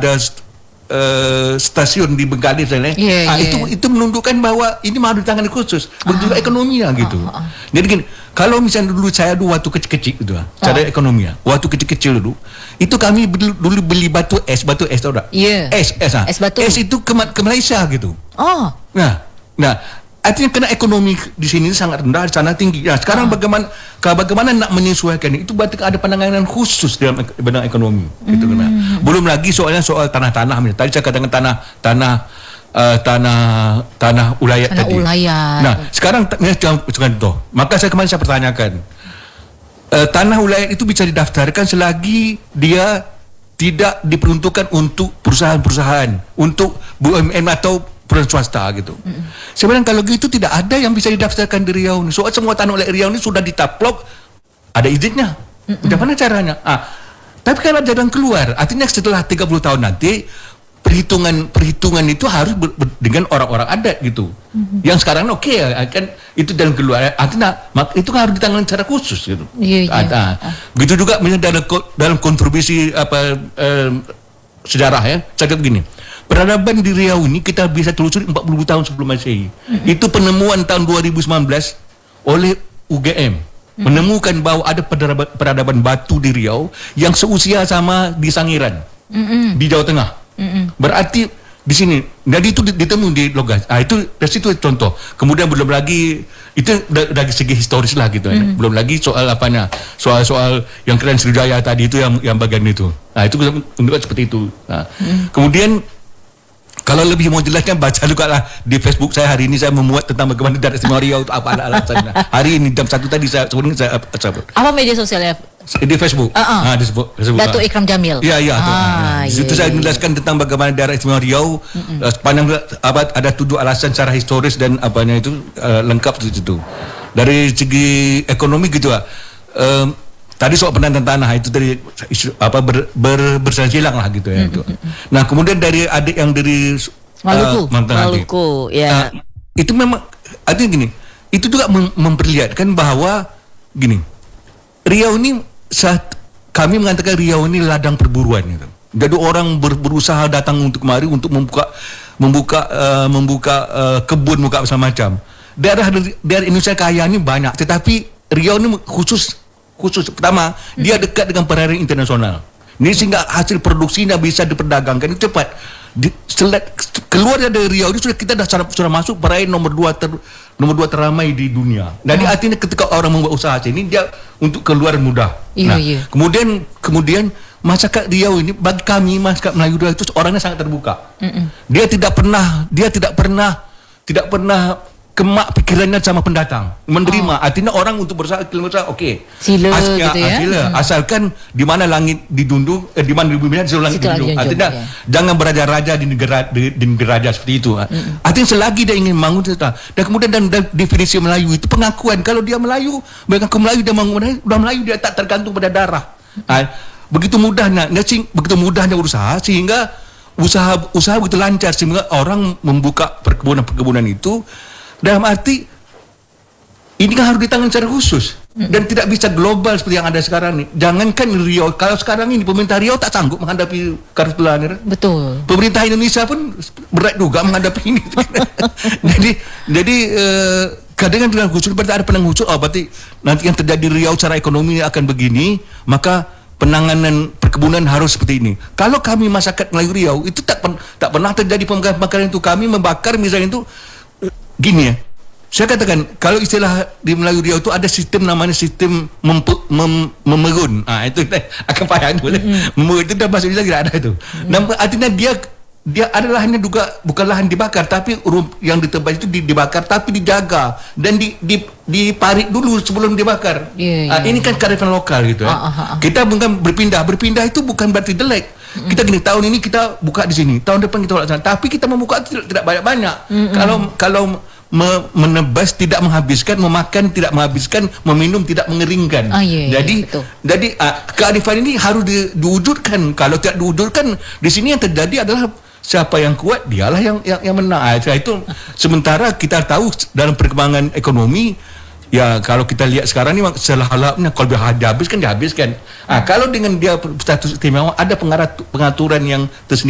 ada stasiun di Bengkalis itu menunjukkan bahwa ini harus ditangani khusus. Begitu juga ekonominya gitu. Jadi gini, kalau misalnya dulu saya waktu kecil-kecil gitu, cara ekonominya, waktu kecil-kecil dulu, itu kami dulu beli batu es tau tak? Es batu. Es itu ke Malaysia gitu. Nah, artinya kena ekonomi di sini sangat rendah, di sana tinggi. Nah, sekarang bagaimana nak menyesuaikan itu berarti ada penanganan khusus dalam bidang ekonomi. Gitu kan. Belum lagi soal tanah-tanah. Tadi saya katakan tanah ulayat tadi. Nah, sekarang contoh. Maka saya pertanyakan, tanah ulayat itu bisa didaftarkan selagi dia tidak diperuntukkan untuk perusahaan-perusahaan, untuk BUMN atau perusahaan swasta gitu. Sebenarnya kalau gitu tidak ada yang bisa didaftarkan di Riau ini. Soal semua tanah oleh Riau ini sudah ditaplok, ada izinnya. Bagaimana caranya? Tapi kalau jalan keluar, artinya setelah 30 tahun nanti perhitungan itu harus dengan orang-orang adat gitu. Yang sekarang kan itu jalan keluar. Artinya itu harus ditangani secara khusus gitu. Begitu juga misalnya dalam kontribusi sejarah ya. Saya kata begini. Peradaban di Riau ini kita bisa telusuri 40 tahun sebelum Masehi. Itu penemuan tahun 2019 oleh UGM. Menemukan bahwa ada peradaban batu di Riau yang seusia sama di Sangiran, di Jawa Tengah. Berarti di sini, jadi itu ditemui di Logas. Itu dari situ contoh. Kemudian belum lagi itu dari segi historis lah gitu. Belum lagi soal soal yang keren Sriwijaya tadi itu yang bagian itu. Itu menunjukkan seperti itu. Kemudian kalau lebih mau jelaskan baca juga lah di Facebook saya. Hari ini saya memuat tentang bagaimana Daerah Istimewa Riau itu apa alasannya. Hari ini jam 1 tadi saya sebut. Apa media sosialnya? Di Facebook. Di Facebook. Datuk Ikram Jamil. Iya. Di situ saya menjelaskan tentang bagaimana Daerah Istimewa Riau sepanjang abad ada 7 alasan secara historis dan apanya itu lengkap di situ. Dari segi ekonomi gitu lah. Tadi soal penataan tanah itu dari bersilang lah gitu ya. Nah, kemudian dari adik yang dari Maluku, ya. Itu memang artinya gini. Itu juga memperlihatkan bahwa gini. Riau ini kami mengatakan Riau ini ladang perburuan gitu. Jadi orang berusaha datang untuk kemari untuk membuka kebun, membuka macam-macam. Daerah Indonesia kaya ini banyak, tetapi Riau ini khusus. Pertama, dia dekat dengan perairan internasional. Ini sehingga hasil produksinya bisa diperdagangkan itu cepat. Keluar dari Riau ini kita sudah masuk perairan nomor 2 teramai di dunia. Jadi artinya ketika orang membuat usaha sini dia untuk keluar mudah. Kemudian masyarakat Riau ini bagi kami masyarakat Melayu Riau itu orangnya sangat terbuka. Dia tidak pernah kemak pikirannya sama pendatang, menerima. Artinya orang untuk berusaha oke. Sila gitu ya. Sila. Asalkan di mana langit didundung, di mana bumi langit didundung. Artinya jangan beraja-raja di negara raja seperti itu. Artinya selagi dia ingin bangun dan kemudian dan definisi Melayu itu pengakuan kalau dia Melayu, mengaku Melayu dia bangun udah Melayu, dia tak tergantung pada darah. Begitu mudahnya usaha sehingga usaha begitu lancar sehingga orang membuka perkebunan itu. Dalam arti ini kan harus ditangani secara khusus dan tidak bisa global seperti yang ada sekarang nih. Jangankan Riau, kalau sekarang ini pemerintah Riau tak sanggup menghadapi karhutlah. Betul. Pemerintah Indonesia pun berat juga menghadapi ini. jadi kadang dengan khusus berarti ada penanganan khusus. Berarti nanti yang terjadi Riau secara ekonomi akan begini, maka penanganan perkebunan harus seperti ini. Kalau kami masyarakat Melayu Riau itu tak pernah terjadi pembakaran itu. Kami membakar misalnya itu gini ya, saya katakan kalau istilah di Melayu Riau itu ada sistem namanya sistem memerun. Itu akan paham boleh. Memerun itu dah bahasa Indonesia tidak ada itu. Artinya dia adalah hanya bukan lahan dibakar, tapi yang ditebas itu dibakar tapi dijaga dan diparik dulu sebelum dibakar. Ini kan kearifan lokal gitu ya. Kita bukan berpindah itu bukan berarti jelek. Kita gini, tahun ini kita buka di sini, tahun depan kita laksanakan, tapi kita membuka tidak banyak-banyak. Kalau menebas tidak menghabiskan, memakan tidak menghabiskan, meminum tidak mengeringkan. Jadi kearifan ini harus diwujudkan. Kalau tidak diwujudkan, di sini yang terjadi adalah siapa yang kuat dialah yang menang. Itu sementara kita tahu dalam perkembangan ekonomi. Ya kalau kita lihat sekarang ini selah-lahnya kalau dihabiskan. Kalau dengan dia status istimewa ada pengaturan yang tersendiri.